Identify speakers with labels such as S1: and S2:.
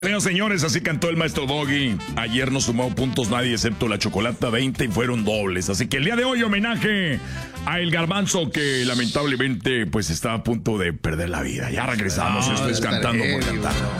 S1: Señores, así cantó el maestro Doggy. Ayer no sumó puntos nadie excepto la Chocolata, 20 y fueron dobles. Así que el día de hoy homenaje a El Garbanzo, que lamentablemente pues está a punto de perder la vida. Ya regresamos, esto es Cantando por Cantar.